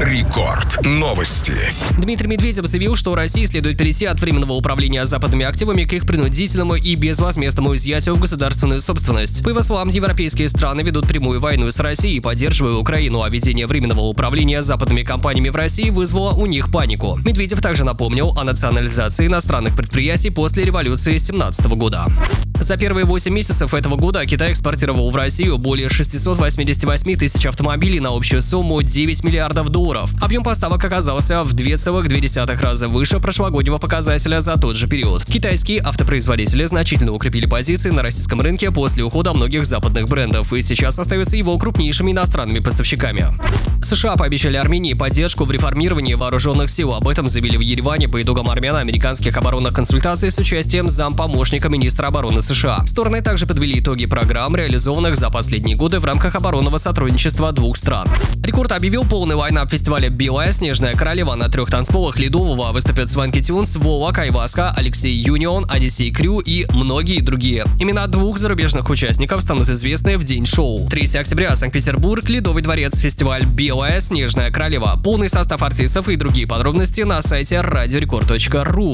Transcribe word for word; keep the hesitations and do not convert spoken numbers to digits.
Рекорд. Новости. Дмитрий Медведев заявил, что России следует перейти от временного управления западными активами к их принудительному и безвозмездному изъятию в государственную собственность. По его словам, европейские страны ведут прямую войну с Россией, поддерживая Украину, а введение временного управления западными компаниями в России вызвало у них панику. Медведев также напомнил о национализации иностранных предприятий после революции две тысячи семнадцатого года. За первые восемь месяцев этого года Китай экспортировал в Россию более шестисот восьмидесяти восьми тысяч автомобилей на общую сумму девять миллиардов долларов. Объем поставок оказался в два целых две десятых раза выше прошлогоднего показателя за тот же период. Китайские автопроизводители значительно укрепили позиции на российском рынке после ухода многих западных брендов и сейчас остаются его крупнейшими иностранными поставщиками. США пообещали Армении поддержку в реформировании вооруженных сил. Об этом заявили в Ереване по итогам армяно-американских оборонных консультаций с участием зампомощника министра обороны США. Стороны также подвели итоги программ, реализованных за последние годы в рамках оборонного сотрудничества двух стран. Рекорд объявил полный лайнап фестиваля «Белая снежная королева». На трех танцполах Ледового выступят Сванки Тюнс, Вова, Кайваска, Алексей Юнион, Одиссей Крю и многие другие. Имена двух зарубежных участников станут известны в день шоу. третьего октября, Санкт-Петербург, Ледовый дворец, фестиваль «Белая снежная королева». Полный состав артистов и другие подробности на сайте радиорекорд точка ру.